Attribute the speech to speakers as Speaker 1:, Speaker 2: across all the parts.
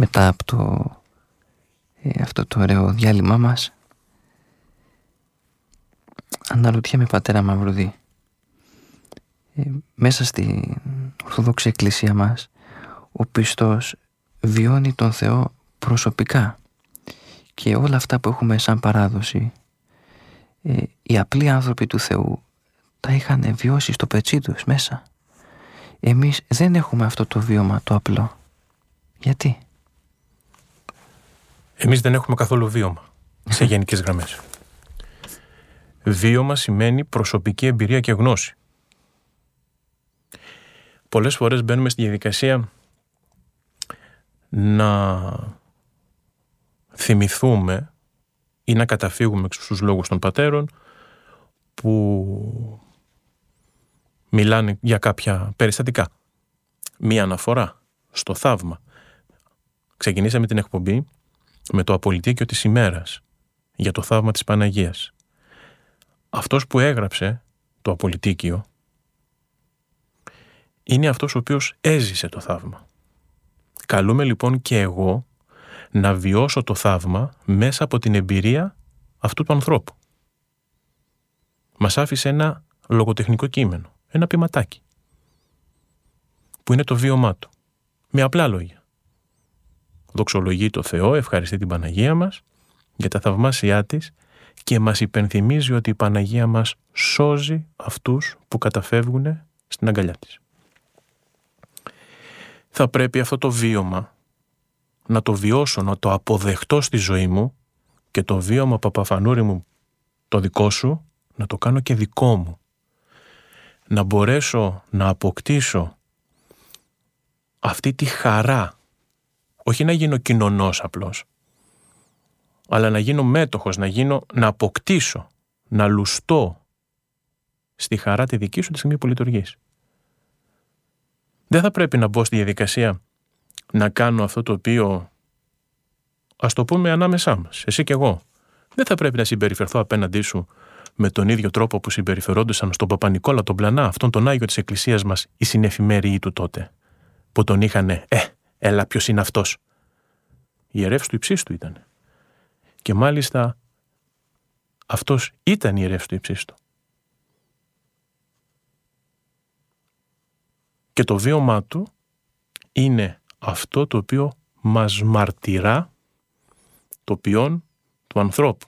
Speaker 1: μετά από αυτό το ωραίο διάλειμμα μας, αναρωτιέμαι, πατέρα Μαυρουδή, μέσα στην Ορθόδοξη Εκκλησία μας ο πιστός βιώνει τον Θεό προσωπικά, και όλα αυτά που έχουμε σαν παράδοση οι απλοί άνθρωποι του Θεού τα είχαν βιώσει στο πετσί τους μέσα. Εμείς δεν έχουμε αυτό το βίωμα το απλό. Γιατί?
Speaker 2: Εμείς δεν έχουμε καθόλου βίωμα σε γενικές γραμμές. Βίωμα σημαίνει προσωπική εμπειρία και γνώση. Πολλές φορές μπαίνουμε στη διαδικασία να θυμηθούμε ή να καταφύγουμε στους λόγους των πατέρων που μιλάνε για κάποια περιστατικά. Μία αναφορά στο θαύμα. Ξεκινήσαμε την εκπομπή με το απολυτίκιο της ημέρας για το θαύμα της Παναγίας. Αυτός που έγραψε το απολυτίκιο είναι αυτός ο οποίος έζησε το θαύμα. Καλούμε λοιπόν και εγώ να βιώσω το θαύμα μέσα από την εμπειρία αυτού του ανθρώπου. Μας άφησε ένα λογοτεχνικό κείμενο, ένα ποιηματάκι, που είναι το βίωμά του, με απλά λόγια. Δοξολογεί το Θεό, ευχαριστεί την Παναγία μας για τα θαυμάσια της και μας υπενθυμίζει ότι η Παναγία μας σώζει αυτούς που καταφεύγουν στην αγκαλιά της. Θα πρέπει αυτό το βίωμα να το βιώσω, να το αποδεχτώ στη ζωή μου, και το βίωμα, Παπαφανούρη μου, το δικό σου, να το κάνω και δικό μου. Να μπορέσω να αποκτήσω αυτή τη χαρά, όχι να γίνω κοινωνός απλώς, αλλά να γίνω μέτοχος, να αποκτήσω, να λουστώ στη χαρά τη δική σου τη στιγμή που λειτουργείς. Δεν θα πρέπει να μπω στη διαδικασία να κάνω αυτό το οποίο, ας το πούμε ανάμεσά μας, εσύ και εγώ. Δεν θα πρέπει να συμπεριφερθώ απέναντί σου με τον ίδιο τρόπο που συμπεριφερόντουσαν στον Παπα-Νικόλα τον Πλανά, αυτόν τον Άγιο της Εκκλησίας μας, οι συνεφημέριοι του τότε, που τον είχανε, έλα ποιος είναι αυτός. Ιερεύς του υψίστου ήταν. Και μάλιστα αυτός ήταν ιερεύς του υψίστου. Και το βίωμά του είναι αυτό το οποίο μας μαρτυρά το ποιόν του ανθρώπου.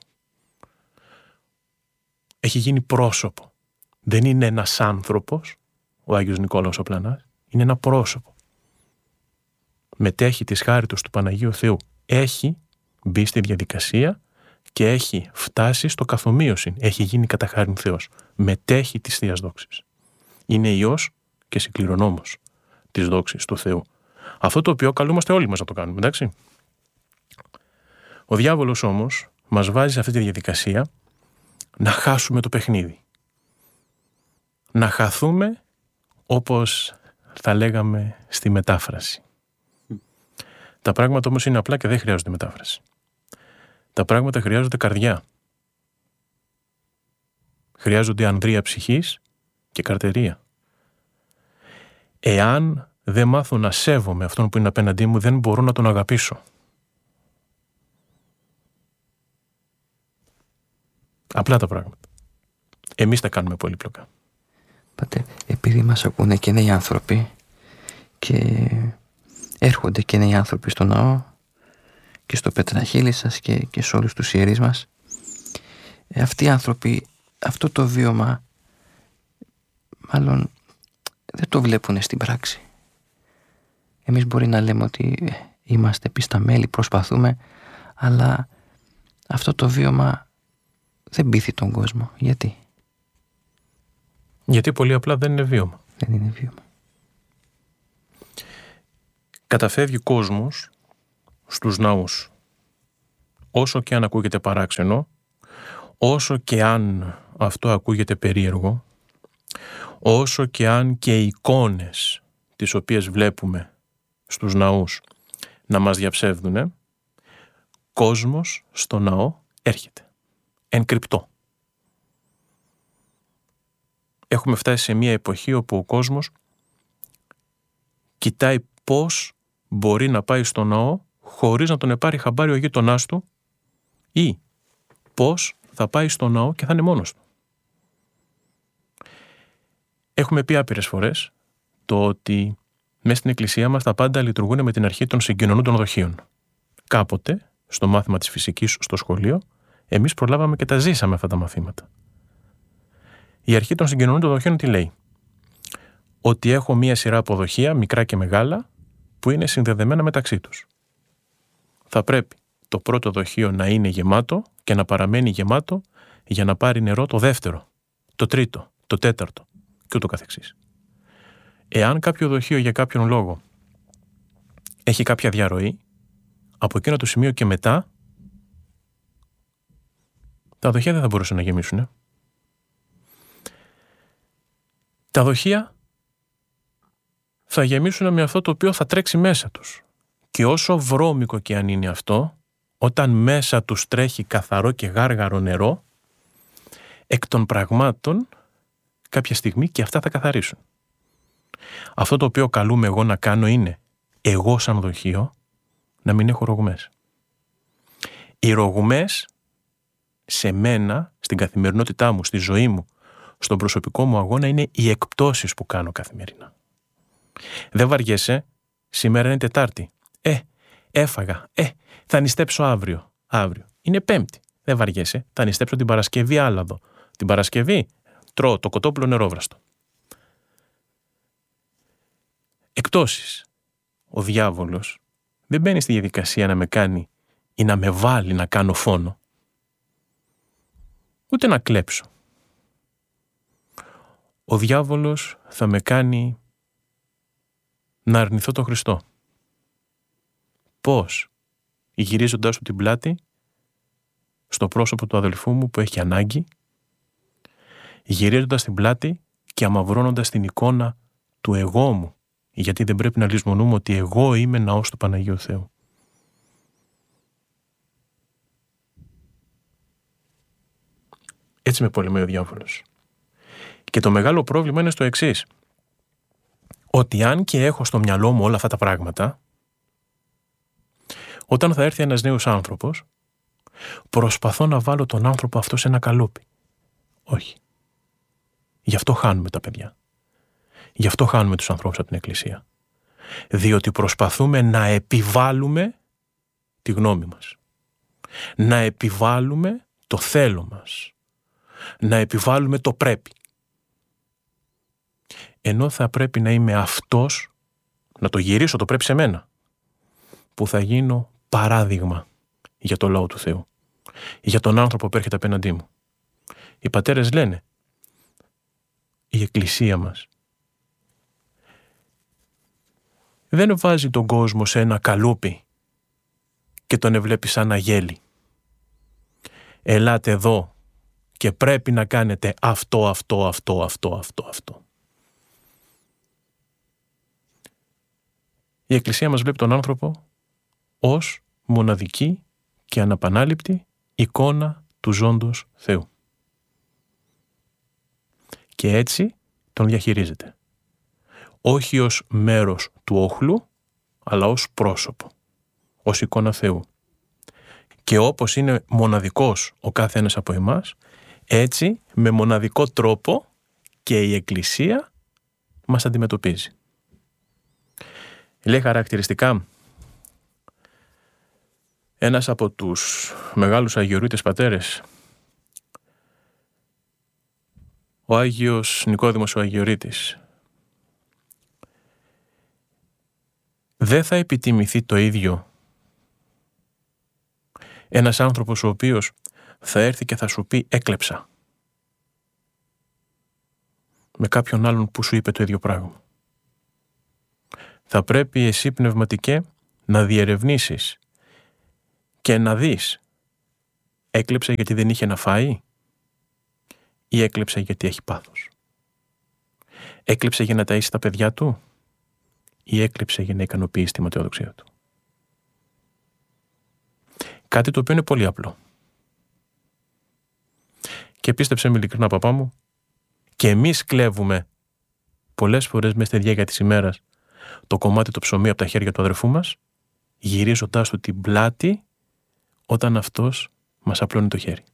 Speaker 2: Έχει γίνει πρόσωπο. Δεν είναι ένας άνθρωπος, ο Άγιος Νικόλαος ο Πλανάς, είναι ένα πρόσωπο. Μετέχει της χάριτος του Παναγίου Θεού. Έχει μπει στη διαδικασία και έχει φτάσει στο καθομοίωση. Έχει γίνει κατά χάριν Θεός. Μετέχει της Θείας δόξης. Είναι Υιός και συγκληρονόμος της δόξης του Θεού. Αυτό το οποίο καλούμαστε όλοι μας να το κάνουμε, εντάξει. Ο διάβολος όμως μας βάζει σε αυτή τη διαδικασία να χάσουμε το παιχνίδι. Να χαθούμε, όπως θα λέγαμε στη μετάφραση. Τα πράγματα όμως είναι απλά και δεν χρειάζονται μετάφραση. Τα πράγματα χρειάζονται καρδιά. Χρειάζονται ανδρεία ψυχής και καρτερία. Εάν δεν μάθω να σέβομαι αυτόν που είναι απέναντί μου, δεν μπορώ να τον αγαπήσω. Απλά τα πράγματα. Εμείς τα κάνουμε πολύπλοκα.
Speaker 1: Πάτε, επειδή μας ακούνε και νέοι άνθρωποι και έρχονται και νέοι άνθρωποι στο ναό και στο πετραχύλι σας και σε όλους τους ιερείς μας, αυτοί οι άνθρωποι αυτό το βίωμα μάλλον δεν το βλέπουν στην πράξη. Εμείς μπορεί να λέμε ότι είμαστε πιστά μέλη, προσπαθούμε, αλλά αυτό το βίωμα δεν πείθει τον κόσμο. Γιατί?
Speaker 2: Γιατί πολύ απλά δεν είναι βίωμα.
Speaker 1: Δεν είναι βίωμα.
Speaker 2: Καταφεύγει κόσμος στους ναούς. Όσο και αν ακούγεται παράξενο, όσο και αν αυτό ακούγεται περίεργο, όσο και αν και οι εικόνες τις οποίες βλέπουμε στους ναούς να μας διαψεύδουνε, κόσμος στο ναό έρχεται. Εν κρυπτό. Έχουμε φτάσει σε μια εποχή όπου ο κόσμος κοιτάει πώς μπορεί να πάει στο ναό χωρίς να τον πάρει χαμπάρι ο γείτονάς του, ή πώς θα πάει στο ναό και θα είναι μόνος του. Έχουμε πει άπειρες φορές το ότι μέσα στην εκκλησία μας τα πάντα λειτουργούν με την αρχή των συγκοινωνούντων δοχείων. Κάποτε, στο μάθημα της φυσικής στο σχολείο, εμείς προλάβαμε και τα ζήσαμε αυτά τα μαθήματα. Η αρχή των συγκοινωνούντων δοχείων τι λέει? Ότι έχω μία σειρά από δοχεία, μικρά και μεγάλα, που είναι συνδεδεμένα μεταξύ τους. Θα πρέπει το πρώτο δοχείο να είναι γεμάτο και να παραμένει γεμάτο για να πάρει νερό το δεύτερο, το τρίτο, το τέταρτο και ούτω καθεξής. Εάν κάποιο δοχείο για κάποιον λόγο έχει κάποια διαρροή, από εκείνο το σημείο και μετά τα δοχεία δεν θα μπορούσαν να γεμίσουν. Τα δοχεία θα γεμίσουν με αυτό το οποίο θα τρέξει μέσα τους. Και όσο βρώμικο και αν είναι αυτό, όταν μέσα τους τρέχει καθαρό και γάργαρο νερό, εκ των πραγμάτων κάποια στιγμή και αυτά θα καθαρίσουν. Αυτό το οποίο καλούμε εγώ να κάνω είναι, εγώ σαν δοχείο, να μην έχω ρογμές. Οι ρογμές σε μένα, στην καθημερινότητά μου, στη ζωή μου, στον προσωπικό μου αγώνα, είναι οι εκπτώσεις που κάνω καθημερινά. Δεν βαριέσαι, σήμερα είναι Τετάρτη. Έφαγα. Θα νηστέψω αύριο. Είναι Πέμπτη. Δεν βαριέσαι, θα νηστέψω την Παρασκευή άλαδο. Την Παρασκευή τρώω το κοτόπουλο νερόβραστο. Εκπτώσεις. Ο διάβολος δεν μπαίνει στη διαδικασία να με κάνει ή να με βάλει να κάνω φόνο. Ούτε να κλέψω. Ο διάβολος θα με κάνει να αρνηθώ τον Χριστό. Πώς? Γυρίζοντάς του την πλάτη στο πρόσωπο του αδελφού μου που έχει ανάγκη, γυρίζοντας την πλάτη και αμαυρώνοντας την εικόνα του εγώ μου, γιατί δεν πρέπει να λησμονούμε ότι εγώ είμαι ναός του Παναγίου Θεού. Έτσι με πολεμάει ο διάβολος. Και το μεγάλο πρόβλημα είναι στο εξής. Ότι αν και έχω στο μυαλό μου όλα αυτά τα πράγματα, όταν θα έρθει ένας νέος άνθρωπος, προσπαθώ να βάλω τον άνθρωπο αυτό σε ένα καλούπι. Όχι. Γι' αυτό χάνουμε τα παιδιά. Γι' αυτό χάνουμε τους ανθρώπους από την Εκκλησία. Διότι προσπαθούμε να επιβάλλουμε τη γνώμη μας. Να επιβάλλουμε το θέλω μας. Να επιβάλλουμε το πρέπει. Ενώ θα πρέπει να είμαι αυτός, να το γυρίσω το πρέπει σε μένα, που θα γίνω παράδειγμα για το λαό του Θεού, για τον άνθρωπο που έρχεται απέναντί μου. Οι πατέρες λένε, η Εκκλησία μας δεν βάζει τον κόσμο σε ένα καλούπι και τον ευλέπει σαν αγέλη. Ελάτε εδώ και πρέπει να κάνετε αυτό. Η Εκκλησία μας βλέπει τον άνθρωπο ως μοναδική και αναπανάληπτη εικόνα του ζώντος Θεού. Και έτσι τον διαχειρίζεται. Όχι ως μέρος του όχλου, αλλά ως πρόσωπο, ως εικόνα Θεού. Και όπως είναι μοναδικός ο κάθε ένας από εμάς, έτσι με μοναδικό τρόπο και η Εκκλησία μας αντιμετωπίζει. Λέει χαρακτηριστικά ένας από τους μεγάλους Αγιορείτες πατέρες, ο Άγιος Νικόδημος ο Αγιορείτης, δεν θα επιτιμηθεί το ίδιο ένας άνθρωπος ο οποίος θα έρθει και θα σου πει έκλεψα, με κάποιον άλλον που σου είπε το ίδιο πράγμα. Θα πρέπει εσύ πνευματικέ να διερευνήσεις και να δεις, έκλεψε γιατί δεν είχε να φάει ή έκλεψε γιατί έχει πάθος. Έκλεψε για να ταΐσει τα παιδιά του ή έκλεψε για να ικανοποιήσει τη ματαιοδοξία του. Κάτι το οποίο είναι πολύ απλό. Και πίστεψε με ειλικρινά, παπά μου, και εμείς κλέβουμε πολλές φορές μέσα στη διάρκεια της ημέρας το κομμάτι το ψωμί από τα χέρια του αδερφού μας, γυρίζοντάς του την πλάτη όταν αυτός μας απλώνει το χέρι.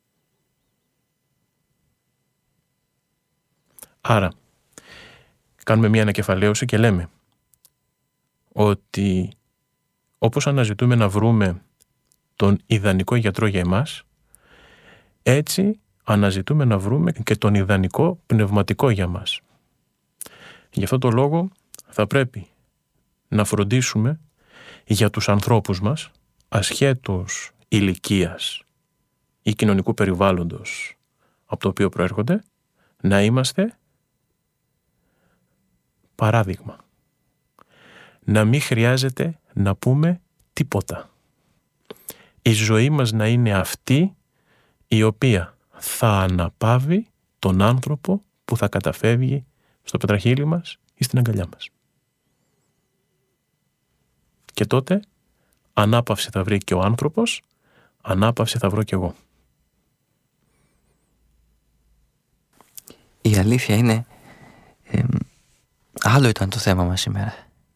Speaker 2: Άρα, κάνουμε μία ανακεφαλαίωση και λέμε ότι όπως αναζητούμε να βρούμε τον ιδανικό γιατρό για εμάς, έτσι αναζητούμε να βρούμε και τον ιδανικό πνευματικό για μας. Γι' αυτό το λόγο θα πρέπει να φροντίσουμε για τους ανθρώπους μας, ασχέτως ηλικίας ή κοινωνικού περιβάλλοντος από το οποίο προέρχονται, να είμαστε παράδειγμα. Να μην χρειάζεται να πούμε τίποτα. Η ζωή μας να είναι αυτή η οποία θα αναπαύει τον άνθρωπο που θα καταφεύγει στο πετραχύλι μας ή στην αγκαλιά μας. Και τότε ανάπαυση θα βρει και ο άνθρωπος, ανάπαυση θα βρω και εγώ.
Speaker 1: Η αλήθεια είναι, άλλο ήταν το θέμα μας σήμερα.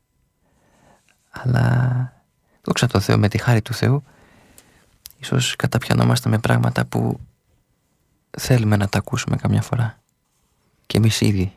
Speaker 1: Αλλά δόξα τω Θεώ, με τη χάρη του Θεού, ίσως καταπιανόμαστε με πράγματα που θέλουμε να τα ακούσουμε καμιά φορά. Και εμείς ήδη.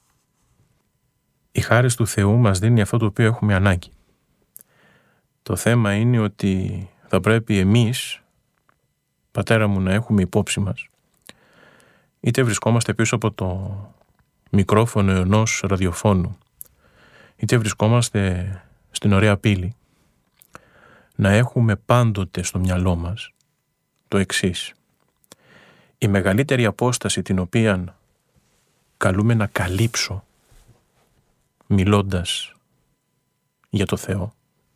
Speaker 2: Η χάρις του Θεού μας δίνει αυτό το οποίο έχουμε ανάγκη. Το θέμα είναι ότι θα πρέπει εμείς, πατέρα μου, να έχουμε υπόψη μας, είτε βρισκόμαστε πίσω από το μικρόφωνο ενός ραδιοφώνου, είτε βρισκόμαστε στην ωραία πύλη, να έχουμε πάντοτε στο μυαλό μας το εξής. Η μεγαλύτερη απόσταση την οποία καλούμε να καλύψω μιλώντας για το Θεό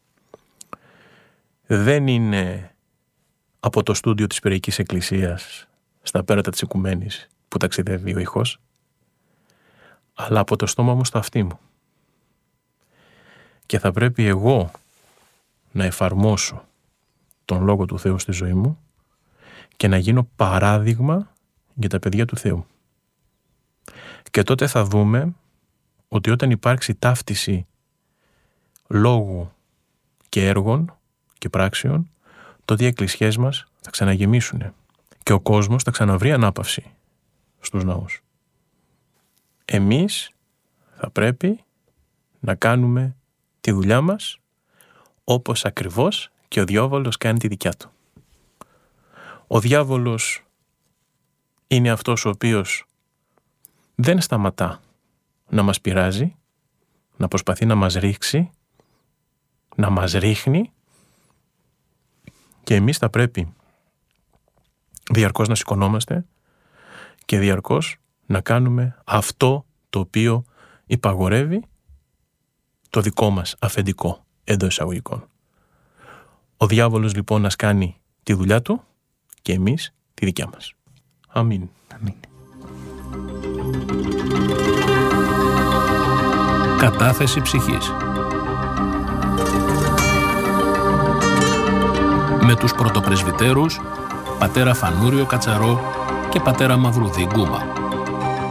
Speaker 2: δεν είναι από το στούντιο της Περαϊκής Εκκλησίας στα πέρατα της Οικουμένης που ταξιδεύει ο ήχος, αλλά από το στόμα μου στο αυτί μου. Και θα πρέπει εγώ να εφαρμόσω τον Λόγο του Θεού στη ζωή μου και να γίνω παράδειγμα για τα παιδιά του Θεού. Και τότε θα δούμε ότι όταν υπάρξει ταύτιση λόγου και έργων και πράξεων, τότε οι εκκλησιές μας θα ξαναγεμίσουν και ο κόσμος θα ξαναβρει ανάπαυση στους ναούς. Εμείς θα πρέπει να κάνουμε τη δουλειά μας όπως ακριβώς και ο διάβολος κάνει τη δικιά του. Ο διάβολος είναι αυτός ο οποίος δεν σταματά να μας πειράζει, να προσπαθεί να μας ρίξει, να μας ρίχνει, και εμείς θα πρέπει διαρκώς να σηκωνόμαστε και διαρκώς να κάνουμε αυτό το οποίο υπαγορεύει το δικό μας αφεντικό εντός εισαγωγικών. Ο διάβολος λοιπόν να κάνει τη δουλειά του και εμείς τη δικιά μας. Αμήν.
Speaker 1: Αμήν.
Speaker 3: Κατάθεση ψυχής. Με τους πρωτοπρεσβυτέρους πατέρα Φανούριο Κατσαρό και πατέρα Μαυρουδή Γκούμα.